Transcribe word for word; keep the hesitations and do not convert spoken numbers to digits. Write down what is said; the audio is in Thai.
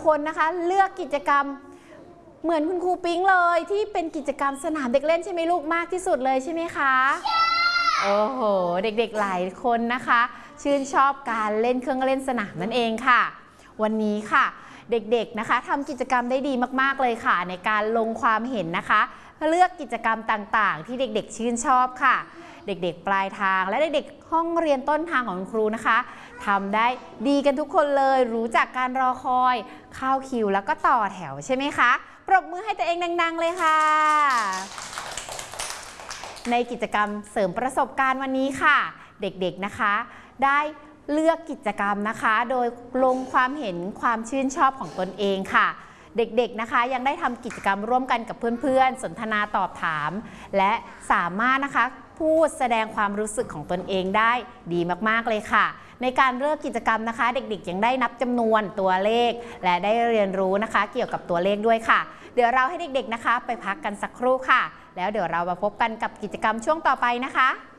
คนนะคะเลือกกิจกรรมเหมือนคุณครูปิ๊งเลยที่เป็นกิจกรรมสนามเด็กเล่นใช่ไหมลูกมากที่สุดเลยใช่ไหมคะโอ้โหเด็กๆหลายคนนะคะชื่นชอบการเล่นเครื่องเล่นสนามนั่นเองค่ะวันนี้ค่ะเด็กๆนะคะทำกิจกรรมได้ดีมากๆเลยค่ะในการลงความเห็นนะคะเลือกกิจกรรมต่างๆที่เด็กๆชื่นชอบค่ะเด็กๆปลายทางและเด็กๆห้องเรียนต้นทางของคุณครูนะคะทำได้ดีกันทุกคนเลยรู้จักการรอคอยเข้าคิวแล้วก็ต่อแถวใช่ไหมคะปรบมือให้ตัวเองดังๆเลยค่ะในกิจกรรมเสริมประสบการณ์วันนี้ค่ะเด็กๆนะคะได้เลือกกิจกรรมนะคะโดยลงความเห็นความชื่นชอบของตนเองค่ะเด็กๆนะคะยังได้ทำกิจกรรมร่วมกันกับเพื่อนๆสนทนาตอบถามและสามารถนะคะพูดแสดงความรู้สึกของตนเองได้ดีมากๆเลยค่ะในการเลือกกิจกรรมนะคะเด็กๆยังได้นับจำนวนตัวเลขและได้เรียนรู้นะคะเกี่ยวกับตัวเลขด้วยค่ะเดี๋ยวเราให้เด็กๆนะคะไปพักกันสักครู่ค่ะแล้วเดี๋ยวเรามาพบกันกับกิจกรรมช่วงต่อไปนะคะ